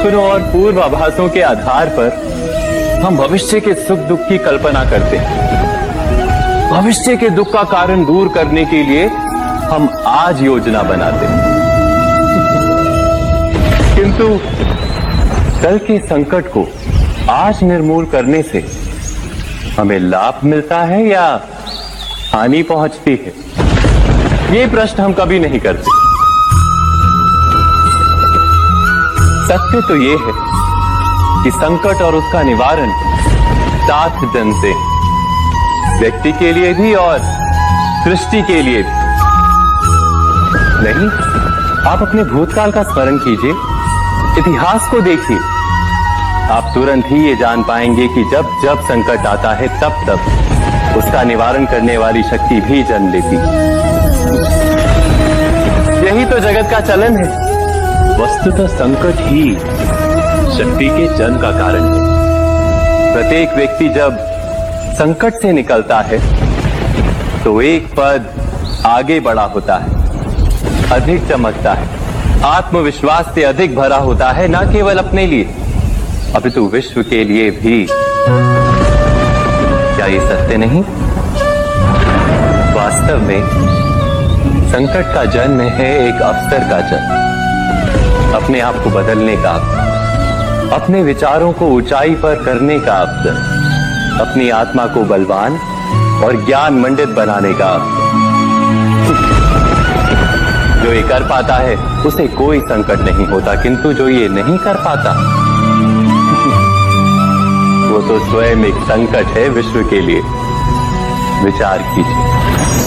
सपनों और पूर्वाभासों के आधार पर हम भविष्य के सुख दुख की कल्पना करते हैं। भविष्य के दुख का कारण दूर करने के लिए हम आज योजना बनाते हैं, किंतु कल के संकट को आज निर्मूल करने से हमें लाभ मिलता है या हानि पहुंचती है, ये प्रश्न हम कभी नहीं करते। सत्य तो ये है कि संकट और उसका निवारण साथ जन से, व्यक्ति के लिए भी और सृष्टि के लिए भी। नहीं, आप अपने भूतकाल का स्मरण कीजिए, इतिहास को देखिए, आप तुरंत ही ये जान पाएंगे कि जब जब संकट आता है तब तब उसका निवारण करने वाली शक्ति भी जन्म लेती है। यही तो जगत का चलन है। वस्तुतः संकट ही शक्ति के जन्म का कारण है। प्रत्येक व्यक्ति जब संकट से निकलता है तो एक पद आगे बढ़ा होता है, अधिक चमकता है, आत्मविश्वास से अधिक भरा होता है, न केवल अपने लिए अपितु विश्व के लिए भी। क्या ये सत्य नहीं? वास्तव में संकट का जन्म है एक अवसर का जन्म, अपने आप को बदलने का, अपने विचारों को ऊंचाई पर करने का अवसर, अपनी आत्मा को बलवान और ज्ञान मंडित बनाने का अवसर। जो ये कर पाता है उसे कोई संकट नहीं होता, किंतु जो ये नहीं कर पाता वो तो स्वयं एक संकट है विश्व के लिए। विचार कीजिए।